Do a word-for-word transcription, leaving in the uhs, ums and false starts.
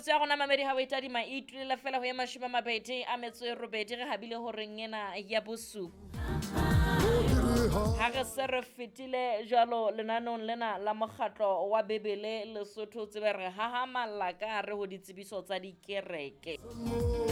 metsotso ya gona mamedi ha o eta di ma itulele fela ho ya mashome a mabedi a metso e robedi re habile ho reng ena ya bosupa ha re se re fetile jalo lenanong lena la mokgatlo wa Bebele Lesotho tsebe re ha ha malla ka re ho ditsebiso tsa dikereke